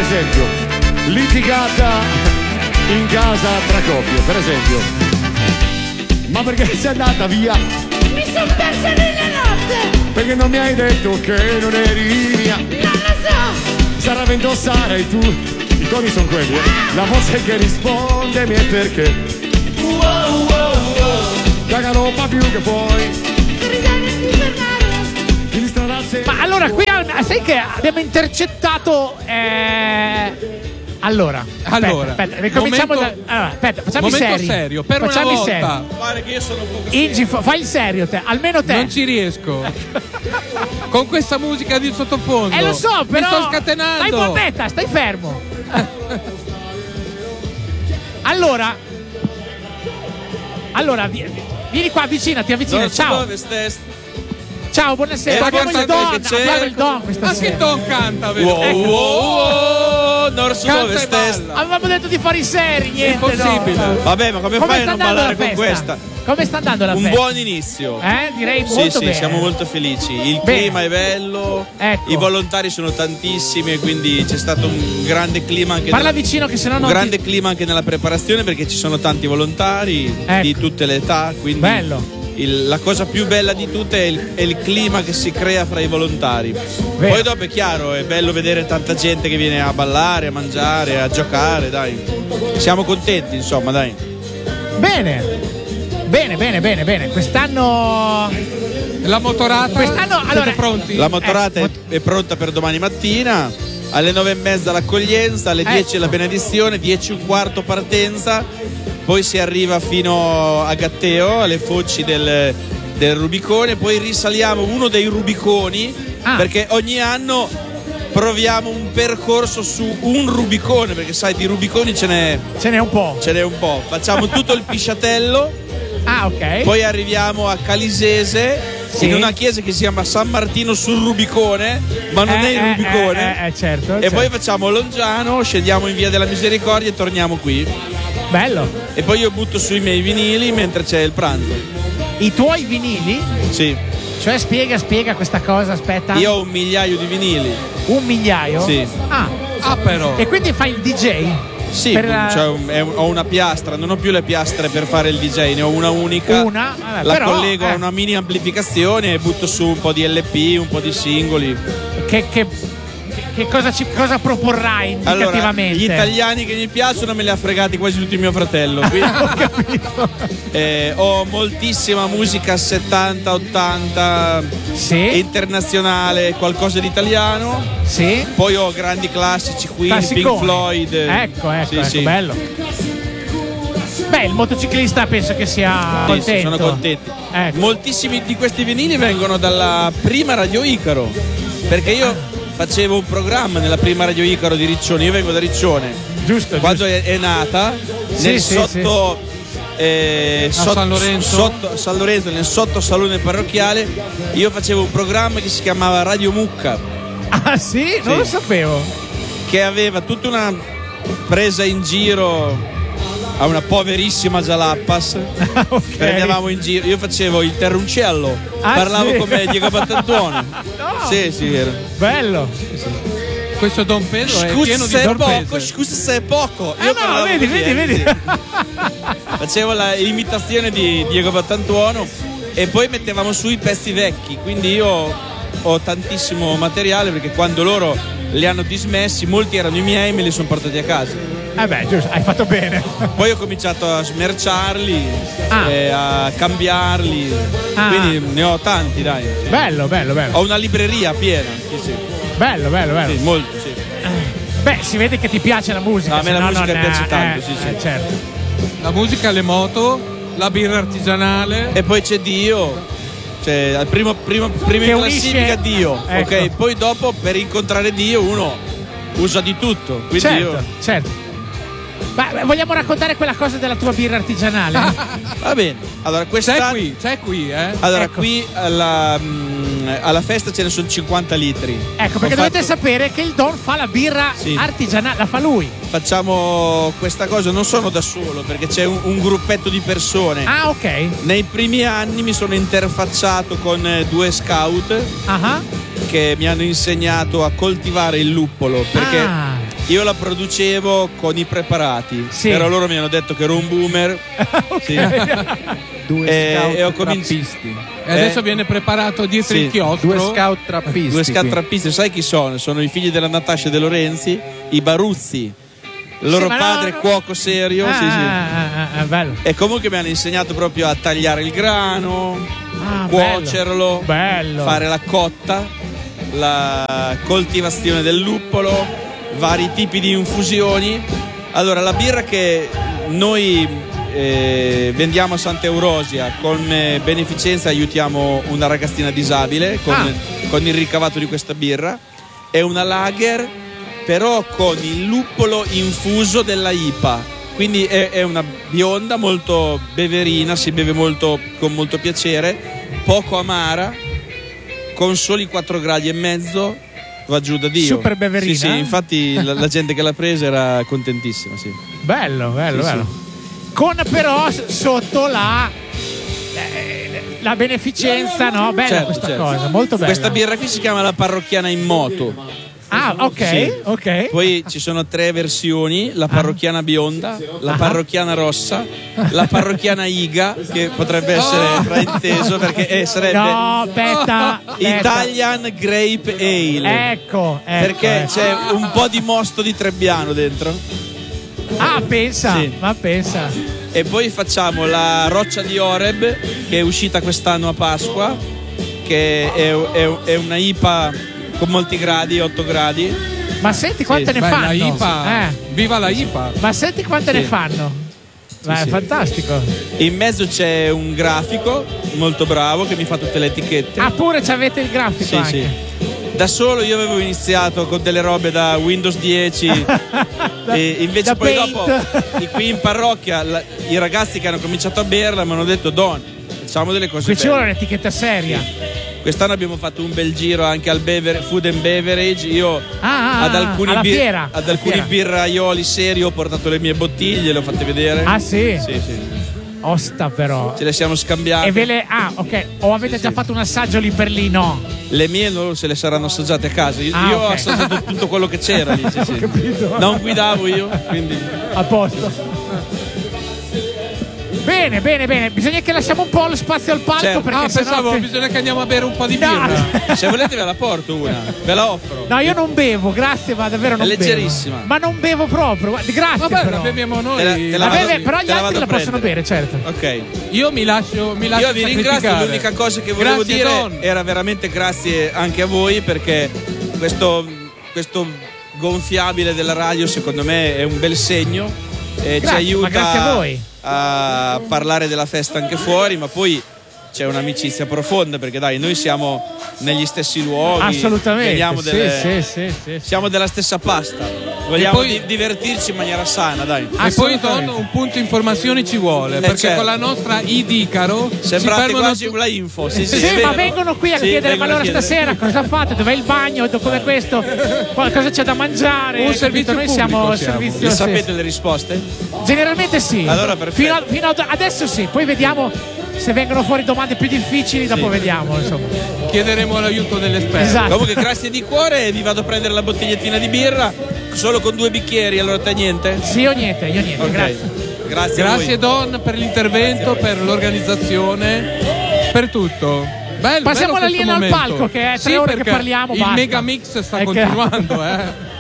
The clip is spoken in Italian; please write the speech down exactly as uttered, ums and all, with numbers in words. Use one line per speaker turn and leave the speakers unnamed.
esempio, litigata in casa tra coppie, per esempio. Ma perché sei andata via?
Mi sono persa nella notte.
Perché non mi hai detto che non eri mia?
Non lo so.
Sarà vento, sarai tu. I toni sono quelli, eh? La voce che risponde mi è perché. Wow, wow, wow. Cagano un po' più che puoi.
Ma allora qui sai che abbiamo intercettato eh... allora aspetta,
allora
aspetta, ricominciamo
momento,
da... allora, aspetta, facciamo il
momento
seri.
serio per
facciamo
una
il
volta
serio.
Pare che io sono un po'
Ingi, fa- fai il serio te, almeno te.
Non ci riesco. Con questa musica di sottofondo.
Eh lo so, però
mi sto scatenando.
stai borbetta, stai fermo. Allora Allora vieni, vieni qua, avvicinati, avvicinati. Ciao. Ciao, buonasera. Abbiamo il don, abbiamo il don questa
Ma
sera.
che don canta, vero?
Wow, wow, wow, Nord
Canta e
Ovest.
balla.
Avevamo detto di fare i seri, niente.
Impossibile.
No.
Vabbè, ma come,
Come
fai a
sta
non
andando
ballare
la
con
festa?
questa?
Come sta andando la
Un
festa?
buon inizio.
Eh, direi
Sì,
molto
sì,
bene.
siamo molto felici. Il
Bene.
clima è bello,
Ecco.
i volontari sono tantissimi e quindi c'è stato un grande clima anche
Parla
nella,
vicino che sennò non
un grande
ti...
clima anche nella preparazione perché ci sono tanti volontari
Ecco.
di tutte le età, quindi
Bello.
il- la cosa più bella di tutte è il, è il clima che si crea fra i volontari.
Vero.
Poi dopo è chiaro, è bello vedere tanta gente che viene a ballare, a mangiare, a giocare, dai. Siamo contenti, insomma, dai.
Bene. Bene, bene, bene, bene. Quest'anno
La motorata.
Quest'anno,
siete
allora-
pronti?
La motorata
Eh,
è, è pronta per domani mattina. Alle nove e mezza l'accoglienza, alle dieci
Ecco.
la benedizione, dieci e un quarto partenza, poi si arriva fino a Gatteo, alle foci del, del Rubicone, poi risaliamo uno dei Rubiconi
Ah.
perché ogni anno proviamo un percorso su un Rubicone, perché sai di Rubiconi ce n'è,
ce n'è un po'.
ce n'è un po'. Facciamo tutto il Pisciatello,
Ah, ok.
poi arriviamo a Calisese,
Sì.
in una chiesa che si chiama San Martino sul Rubicone, ma non
Eh,
è il
eh,
Rubicone.
eh, eh, certo,
E
certo.
poi facciamo Longiano, scendiamo in via della Misericordia e torniamo qui.
Bello.
E poi io butto sui miei vinili mentre c'è il pranzo.
I tuoi vinili?
Sì.
Cioè spiega, spiega questa cosa, aspetta.
Io ho un migliaio di vinili.
Un migliaio?
Sì.
Ah.
Ah, però.
E quindi fai il D J?
Sì,
Per la-
cioè, un- è un- ho una piastra, non ho più le piastre per fare il D J, ne ho una unica.
Una? Vabbè,
La
però,
collego
eh.
a una mini amplificazione e butto su un po' di L P, un po' di singoli.
Che, che, che cosa, ci, cosa proporrai
Allora,
indicativamente?
gli italiani che mi piacciono me li ha fregati quasi tutti mio fratello. Quindi,
Ho capito.
eh, ho moltissima musica settanta ottanta
Sì.
internazionale, qualcosa di italiano.
Sì.
Poi ho grandi classici qui,
Classiconi.
Pink Floyd.
Ecco, ecco,
Sì,
ecco,
sì.
bello. Beh, il motociclista penso che sia
Sì, sì,
contento.
sono contenti.
Ecco.
Moltissimi di questi vinili vengono dalla prima Radio Icaro, perché io facevo un programma nella prima Radio Icaro di Riccione, io vengo da Riccione.
Giusto,
Quando
giusto.
è, è nata,
Sì,
nel
sì,
sotto, eh, sotto-
San Lorenzo.
sotto- San Lorenzo, nel sottosalone parrocchiale, io facevo un programma che si chiamava Radio Mucca,
Ah sì? Non
Sì.
lo sapevo.
che aveva tutta una presa in giro a una poverissima Jalappas.
Ok.
Prendevamo in giro, io facevo il terruncello,
Ah,
parlavo
sì?
come Diego Battantuono.
No.
Sì, sì, era.
Bello.
Questo Don Pedro è
Scusa
pieno di
se è poco,
sorprese.
scusa se è poco.
Eh
Io
no,
parlavo
vedi,
così,
vedi,
eh,
vedi.
sì. Facevo la imitazione di Diego Battantuono e poi mettevamo su i pezzi vecchi, quindi io ho tantissimo materiale perché quando loro li hanno dismessi, molti erano i miei, me li sono portati a casa.
Eh beh, giusto, hai fatto bene.
Poi ho cominciato a smerciarli,
Ah.
e a cambiarli,
Ah.
quindi ne ho tanti, dai. Sì.
Bello, bello, bello.
Ho una libreria piena, sì, sì,
Bello, bello, bello.
sì, molto, sì.
Beh, si vede che ti piace la musica.
No, a me la
sennò
musica
non-
piace tanto,
eh,
sì, sì.
eh, certo.
La musica, le moto, la birra artigianale.
E poi c'è Dio, cioè al primo, primo, primo
Che
in
unisce-
classifica Dio,
Ecco.
ok? Poi dopo per incontrare Dio uno usa di tutto, quindi
Certo,
io...
certo. Ma beh, vogliamo raccontare quella cosa della tua birra artigianale?
Va bene, allora
C'è
questa...
qui, c'è qui, eh.
Allora
Ecco.
qui alla, mm, alla festa ce ne sono cinquanta litri.
Ecco, perché
Ho
dovete
fatto-
sapere che il Don fa la birra
Sì.
artigianale, la fa lui.
Facciamo questa cosa, non sono da solo perché c'è un, un gruppetto di persone.
Ah, ok.
Nei primi anni mi sono interfacciato con eh, due scout
Ah,
che mi hanno insegnato a coltivare il luppolo perché
Ah.
io la producevo con i preparati,
Sì.
però loro mi hanno detto che ero un boomer. Sì.
Due
Eh,
scout
e ho cominci-
trappisti.
E adesso
Eh?
viene preparato dietro
Sì.
il chiostro.
Due scout trappisti.
Due
qui.
scattrappisti, sai chi sono? Sono i figli della Natascia e De Lorenzi, i Baruzzi. Il loro
Sì, ma
padre
no, no.
cuoco serio.
Ah,
sì, sì.
ah, ah, ah, bello.
E comunque mi hanno insegnato proprio a tagliare il grano,
Ah,
cuocerlo,
bello.
fare la cotta, la coltivazione del luppolo, vari tipi di infusioni. Allora, la birra che noi eh, vendiamo a Santa Eurosia con eh, beneficenza, aiutiamo una ragazzina disabile con,
Ah.
con il ricavato di questa birra. È una lager, però con il luppolo infuso della I P A. Quindi è, è una bionda molto beverina, si beve molto, con molto piacere, poco amara, con soli quattro gradi e mezzo, va giù da Dio.
Super beverina.
Sì, sì, infatti la, la gente che l'ha presa era contentissima, sì.
Bello, bello,
Sì,
bello. Con però s- sotto la eh, la beneficenza, no? Bella
Certo,
questa
certo.
cosa, molto bella.
Questa birra qui si chiama la parrocchiana in moto.
Ah, ok,
Sì.
ok.
Poi ci sono tre versioni: la parrocchiana bionda, la parrocchiana rossa, la parrocchiana Iga, che potrebbe essere frainteso perché eh, sarebbe
No, aspetta, aspetta.
Italian Grape Ale.
Ecco, ecco,
Perché
ecco.
c'è un po' di mosto di Trebbiano dentro.
Ah, pensa,
Sì.
ma pensa.
E poi facciamo la Roccia di Oreb, che è uscita quest'anno a Pasqua, che è, è- è una I P A con molti gradi, otto gradi.
Ma senti quante ne
Beh,
fanno?
la I P A.
Eh,
Viva la I P A.
ma senti quante
Sì.
ne fanno? Ma è
sì.
fantastico.
In mezzo c'è un grafico molto bravo che mi fa tutte le etichette.
Ah, pure c'avete il grafico
Sì,
anche.
sì. Da solo io avevo iniziato con delle robe da Windows dieci e invece
da
poi
Paint.
dopo di qui in parrocchia la- i ragazzi che hanno cominciato a berla mi hanno detto: Don, facciamo delle cose
Qui ci
belle.
vuole un'etichetta seria.
Quest'anno abbiamo fatto un bel giro anche al bever- food and beverage. Io
Ah, ah,
ad alcuni,
alla
bir-
fiera,
ad
alla
alcuni
fiera.
birraioli seri ho portato le mie bottiglie, le ho fatte vedere.
Ah, sì?
Sì, sì.
Osta però.
Ce le siamo scambiate.
E ve le. Ah, ok. O avete già
sì.
fatto un assaggio lì per lì? No.
Le mie loro se le saranno assaggiate a casa. Io,
Ah,
io
ok.
ho assaggiato tutto quello che c'era lì. Sì, sì.
capito.
Non guidavo io, quindi.
A posto. Bene, bene, bene. Bisogna che lasciamo un po' lo spazio al palco
Certo.
perché
Ah,
sennò
pensavo
che-
bisogna che andiamo a bere un po' di
No.
birra.
Se volete ve la porto una, ve la offro.
No, io non bevo, grazie, ma davvero non
È
bevo.
leggerissima.
Ma non bevo proprio. guarda, Grazie
Vabbè,
però.
la beviamo noi.
Te la- te la
Vabbè,
vado-
beh, però gli
te la
altri
vado
la
a
possono
prendere.
bere, certo.
Ok.
Io mi lascio, mi lascio
Io vi ringrazio,
sacrificare.
l'unica cosa che volevo
Grazie,
dire
Don.
era veramente grazie anche a voi, perché questo, questo gonfiabile della radio secondo me è un bel segno e ci
Grazie,
aiuta
ma grazie a voi.
a parlare della festa anche fuori, ma poi c'è un'amicizia profonda perché dai, noi siamo negli stessi luoghi,
Assolutamente.
veniamo
Sì,
delle-
sì, sì, sì, sì.
siamo della stessa pasta, vogliamo
poi-
di- divertirci in maniera sana, dai.
E poi
Assolutamente.
Don, un punto informazioni ci vuole, perché
certo.
con la nostra I D Icaro si
Sembrate
fermano
quasi
tu-
la info. Sì, sì,
Sì,
è vero.
ma vengono qui a
Sì,
chiedere: ma
vengono a
allora
chiedere.
stasera cosa fate? Dov'è il bagno? Come questo? Qualcosa c'è da mangiare?
Un
capito?
servizio
Noi
pubblico
siamo
siamo.
servizio.
Le
sì.
sapete le risposte?
Generalmente sì.
Allora, perfetto.
Fino, a- fino ad adesso sì, poi vediamo se vengono fuori domande più difficili, dopo vediamo. Insomma.
chiederemo l'aiuto dell'esperto.
Esatto.
Comunque grazie di cuore e vi vado a prendere la bottigliettina di birra solo con due bicchieri, allora te niente?
Sì o niente, io niente,
Ok.
grazie.
Grazie, a
Grazie
voi.
Don per l'intervento, per l'organizzazione, per tutto. Bello,
Passiamo
bello
alla
questo
linea al
momento.
palco, che è tre
Sì,
ore che
perché
parliamo,
il
basta.
mega mix sta
È che-
continuando, eh.